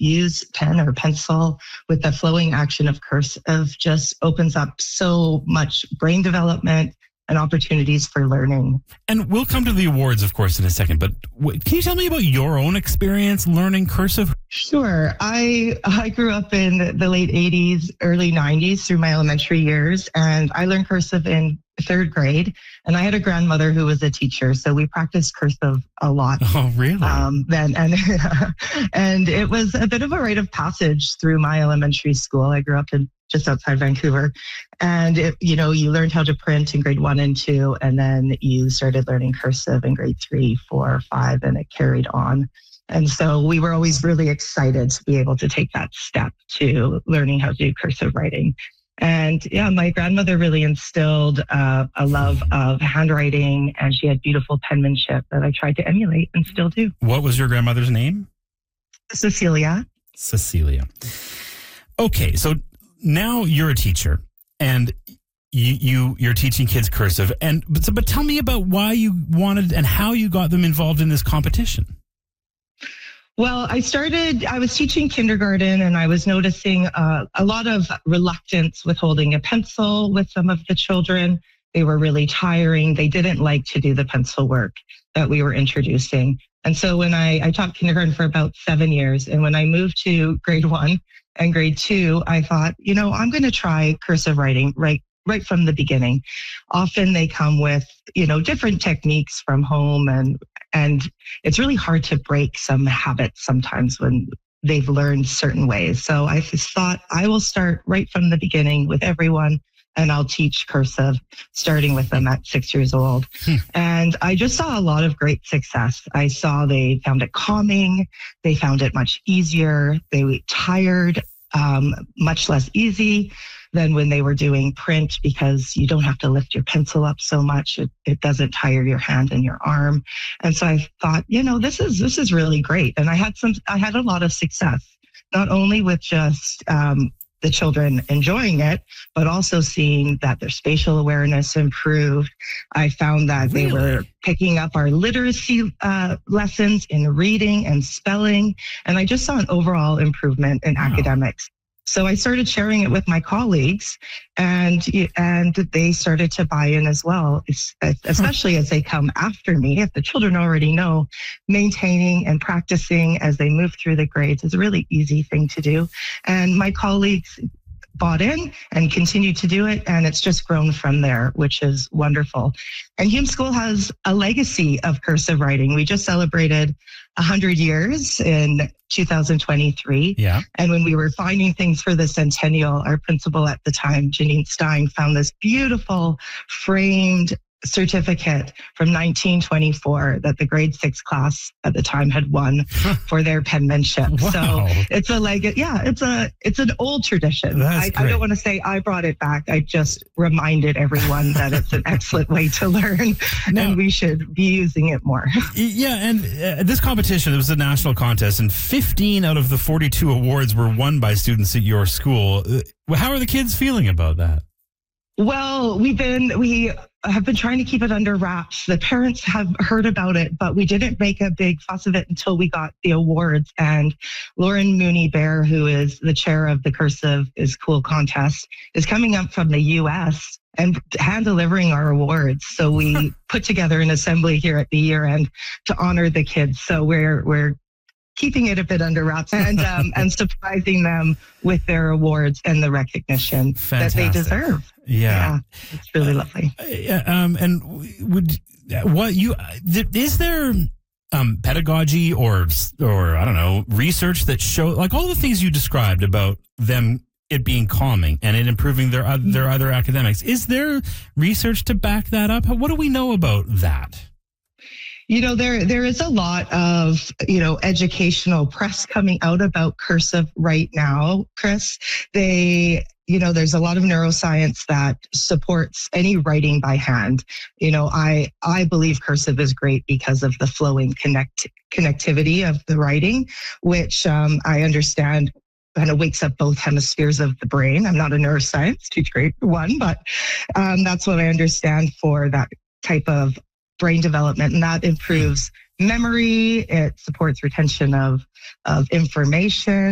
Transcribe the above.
use pen or pencil with the flowing action of cursive just opens up so much brain development and opportunities for learning. And we'll come to the awards, of course, in a second, but can you tell me about your own experience learning cursive? Sure. I grew up in the late 80s, early 90s through my elementary years, and I learned cursive in third grade. And I had a grandmother who was a teacher, so we practiced cursive a lot. Oh, really? And it was a bit of a rite of passage through my elementary school. I grew up in just outside Vancouver, and you learned how to print in grade 1 and 2, and then you started learning cursive in grade 3, 4, 5, and it carried on. And so we were always really excited to be able to take that step to learning how to do cursive writing. And yeah, my grandmother really instilled a love of handwriting, and she had beautiful penmanship that I tried to emulate and still do. What was your grandmother's name? Cecilia. Okay, so now you're a teacher, and you're teaching kids cursive, but tell me about why you wanted and how you got them involved in this competition. Well, I was teaching kindergarten, and I was noticing a lot of reluctance with holding a pencil with some of the children. They were really tiring. They didn't like to do the pencil work that we were introducing. And so when I taught kindergarten for about 7 years, and when I moved to grade 1 and grade 2, I thought, I'm going to try cursive writing right from the beginning. Often they come with, different techniques from home, and it's really hard to break some habits sometimes when they've learned certain ways. So I just thought I will start right from the beginning with everyone, and I'll teach cursive, starting with them at 6 years old. And I just saw a lot of great success. I saw they found it calming. They found it much easier. They were tired, much less easy than when they were doing print, because you don't have to lift your pencil up so much. It doesn't tire your hand and your arm. And so I thought, this is really great. And I had a lot of success, not only with just the children enjoying it, but also seeing that their spatial awareness improved. I found that they were picking up our literacy lessons in reading and spelling, and I just saw an overall improvement in academics. So I started sharing it with my colleagues, and they started to buy in as well, especially as they come after me. If the children already know, maintaining and practicing as they move through the grades is a really easy thing to do. And my colleagues bought in and continue to do it, and it's just grown from there, which is wonderful. And Hume School has a legacy of cursive writing. We just celebrated 100 years in 2023. Yeah. And when we were finding things for the centennial, our principal at the time, Janine Stein, found this beautiful framed certificate from 1924 that the grade 6 class at the time had won for their penmanship. Wow. So it's it's an old tradition. I don't want to say I brought it back. I just reminded everyone that it's an excellent way to learn, and we should be using it more. Yeah, and this competition, it was a national contest, and 15 out of the 42 awards were won by students at your school. How are the kids feeling about that? Well, we have been trying to keep it under wraps. The parents have heard about it, but we didn't make a big fuss of it until we got the awards. And Lauren Mooney-Bear, who is the chair of the Cursive is Cool contest, is coming up from the U.S. and hand delivering our awards. So we put together an assembly here at the year end to honor the kids. So we're keeping it a bit under wraps and surprising them with their awards and the recognition that they deserve. Yeah, it's really lovely. Is there pedagogy or I don't know, research that show, like all the things you described about them, it being calming and it improving their other academics? Is there research to back that up? What do we know about that? There is a lot of, educational press coming out about cursive right now, Chris. There's a lot of neuroscience that supports any writing by hand. I believe cursive is great because of the flowing connectivity of the writing, which I understand kind of wakes up both hemispheres of the brain. I'm not a neuroscience teacher, grade 1, but that's what I understand for that type of brain development, and that improves memory. It supports retention of information.